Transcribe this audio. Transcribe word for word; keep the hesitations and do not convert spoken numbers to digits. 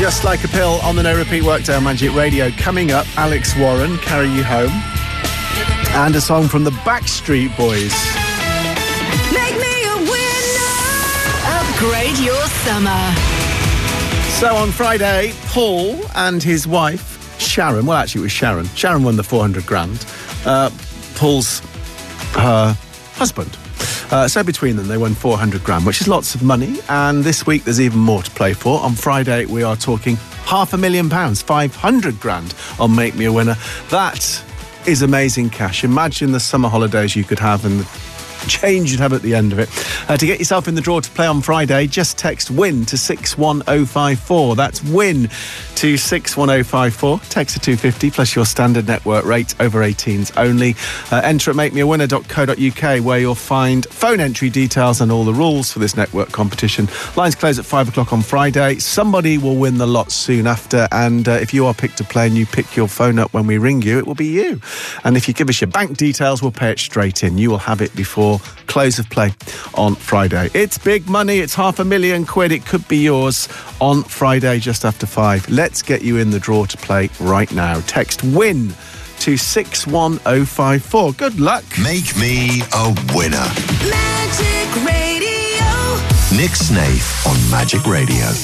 Just Like a Pill on the No Repeat Workday on Magic Radio. Coming up, Alex Warren, Carry You Home. And a song from the Backstreet Boys. Make me a winner. Upgrade your summer. So on Friday, Paul and his wife, Sharon, well actually it was Sharon. Sharon won the four hundred grand. Uh, Paul's her husband. Uh, so between them, they won four hundred grand, which is lots of money. And this week, there's even more to play for. On Friday, we are talking half a million pounds, five hundred grand on Make Me a Winner. That is amazing cash. Imagine the summer holidays you could have and the change you'd have at the end of it. Uh, to get yourself in the draw to play on Friday, just text WIN to six one oh five four. That's WIN to six one oh five four. Text to two fifty plus your standard network rate, over eighteens only. Uh, enter at make me a winner dot co dot uk where you'll find phone entry details and all the rules for this network competition. Lines close at five o'clock on Friday. Somebody will win the lot soon after, and uh, if you are picked to play and you pick your phone up when we ring you, it will be you. And if you give us your bank details, we'll pay it straight in. You will have it before close of play on Friday. It's big money. It's half a million quid. It could be yours on Friday just after five. Let's get you in the draw to play right now. Text WIN to six one oh five four. Good luck. Make me a winner. Magic Radio. Nick Snaith on Magic Radio.